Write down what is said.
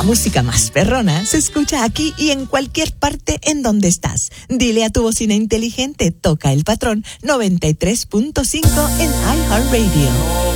música más perrona se escucha aquí y en cualquier parte en donde estás. Dile a tu bocina inteligente, toca El Patrón 93.5 en iHeartRadio.